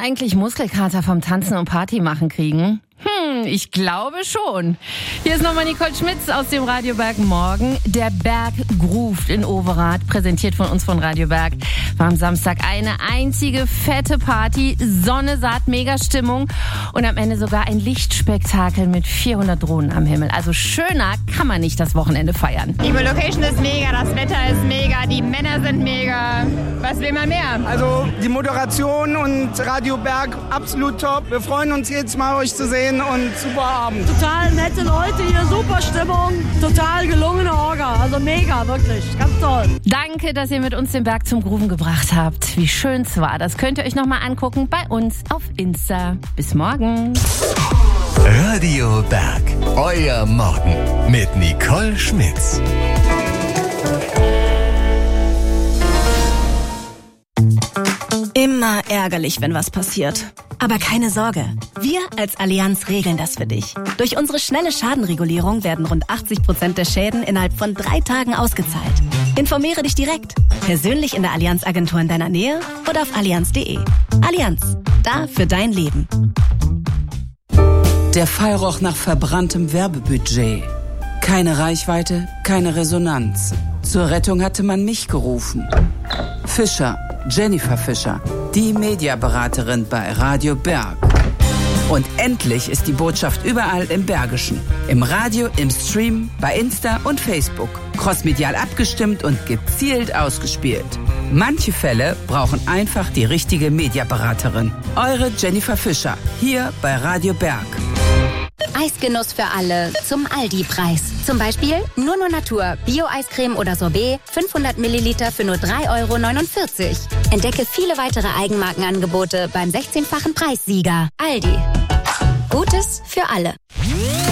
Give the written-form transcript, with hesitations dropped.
eigentlich Muskelkater vom Tanzen und Party machen kriegen? Ich glaube schon. Hier ist nochmal Nicole Schmitz aus dem Radio Berg Morgen. Der Berg groovt in Overath, präsentiert von uns von Radio Berg. War am Samstag eine einzige fette Party, Sonne, Saat, Mega-Stimmung und am Ende sogar ein Lichtspektakel mit 400 Drohnen am Himmel. Also schöner kann man nicht das Wochenende feiern. Die Location ist mega, das Wetter ist mega, die Männer sind mega. Was will man mehr? Also die Moderation und Radio Berg absolut top. Wir freuen uns jedes Mal, euch zu sehen und super Abend. Total nette Leute hier, super Stimmung, total gelungene Orga, also mega, wirklich, ganz toll. Danke, dass ihr mit uns den Berg zum Grooven gebracht habt. Wie schön es war, das könnt ihr euch nochmal angucken bei uns auf Insta. Bis morgen. Radio Berg, euer Morgen mit Nicole Schmitz. Immer ärgerlich, wenn was passiert. Aber keine Sorge, wir als Allianz regeln das für dich. Durch unsere schnelle Schadenregulierung werden rund 80% der Schäden innerhalb von 3 Tagen ausgezahlt. Informiere dich direkt, persönlich in der Allianz-Agentur in deiner Nähe oder auf allianz.de. Allianz, da für dein Leben. Der Fall roch nach verbranntem Werbebudget. Keine Reichweite, keine Resonanz. Zur Rettung hatte man mich gerufen. Fischer, Jennifer Fischer, die Mediaberaterin bei Radio Berg. Und endlich ist die Botschaft überall im Bergischen. Im Radio, im Stream, bei Insta und Facebook. Crossmedial abgestimmt und gezielt ausgespielt. Manche Fälle brauchen einfach die richtige Mediaberaterin. Eure Jennifer Fischer, hier bei Radio Berg. Eisgenuss für alle zum Aldi-Preis. Zum Beispiel nur Natur, Bio-Eiscreme oder Sorbet, 500 Milliliter für nur 3,49 €. Entdecke viele weitere Eigenmarkenangebote beim 16-fachen Preissieger. Aldi. Gutes für alle.